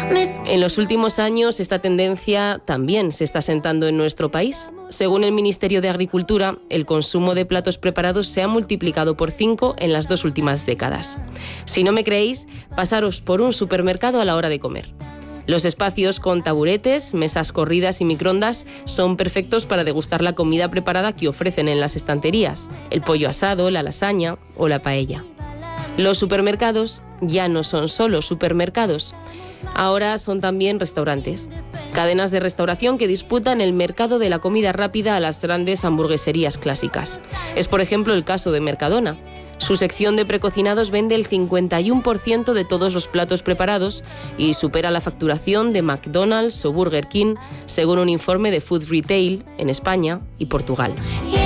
En los últimos años, esta tendencia también se está asentando en nuestro país. Según el Ministerio de Agricultura, el consumo de platos preparados se ha multiplicado por 5 en las 2 últimas décadas. Si no me creéis, pasaros por un supermercado a la hora de comer. Los espacios con taburetes, mesas corridas y microondas son perfectos para degustar la comida preparada que ofrecen en las estanterías, el pollo asado, la lasaña o la paella. Los supermercados ya no son solo supermercados, ahora son también restaurantes. Cadenas de restauración que disputan el mercado de la comida rápida a las grandes hamburgueserías clásicas. Es, por ejemplo, el caso de Mercadona. Su sección de precocinados vende el 51% de todos los platos preparados y supera la facturación de McDonald's o Burger King, según un informe de Food Retail en España y Portugal.